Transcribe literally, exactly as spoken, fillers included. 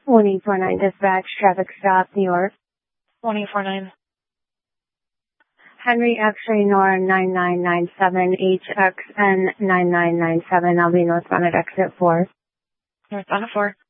one eight four nine dispatch, traffic stop, New York. one eight four nine. Henry X-ray Nor nine nine nine seven, H X N nine nine nine seven. I'll be northbound at exit four. Northbound at four.